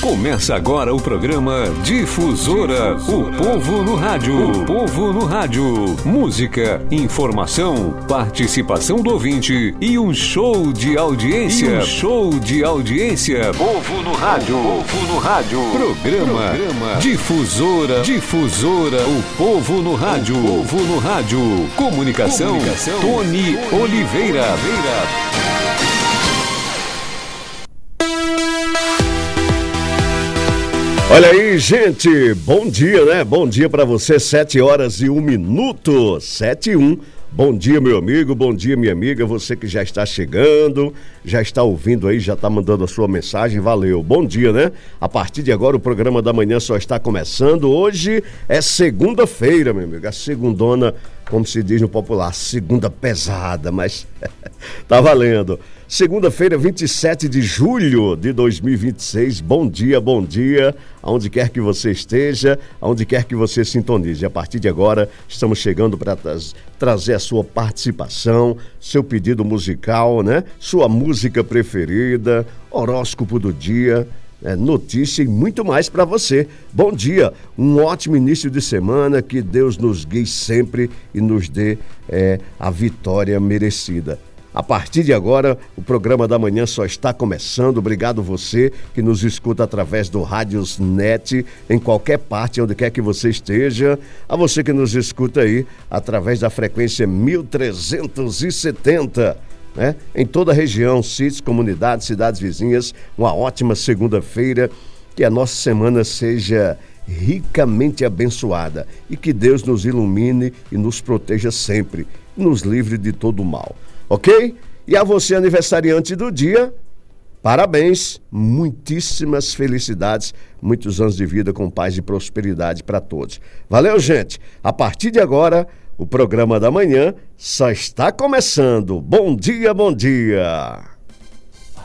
Começa agora o programa Difusora, o povo no rádio. O povo no rádio. Música, informação, participação do ouvinte e um show de audiência. Povo no rádio. Povo no rádio. Programa Difusora. Difusora, o povo no rádio. O povo no rádio. Comunicação. Tony Oliveira. Olha aí, gente, bom dia, né? Bom dia pra você, 7h01, 7h01. Bom dia, meu amigo, bom dia, minha amiga, você que já está chegando, já está ouvindo aí, já está mandando a sua mensagem, valeu. Bom dia, né? A partir de agora o programa da manhã só está começando. Hoje é segunda-feira, meu amigo, a segundona, como se diz no popular, segunda pesada, mas tá valendo. Segunda-feira, 27 de julho de 2026, bom dia, aonde quer que você esteja, aonde quer que você sintonize. A partir de agora, estamos chegando para trazer a sua participação, seu pedido musical, né? Sua música preferida, horóscopo do dia, notícia e muito mais para você. Bom dia, um ótimo início de semana, que Deus nos guie sempre e nos dê a vitória merecida. A partir de agora, o programa da manhã só está começando. Obrigado você que nos escuta através do Rádios Net, em qualquer parte, onde quer que você esteja. A você que nos escuta aí através da frequência 1370, né? Em toda a região, sítios, comunidades, cidades vizinhas. Uma ótima segunda-feira. Que a nossa semana seja ricamente abençoada e que Deus nos ilumine e nos proteja sempre, nos livre de todo o mal. Ok? E a você, aniversariante do dia, parabéns, muitíssimas felicidades, muitos anos de vida com paz e prosperidade para todos. Valeu, gente! A partir de agora, o programa da manhã só está começando. Bom dia, bom dia!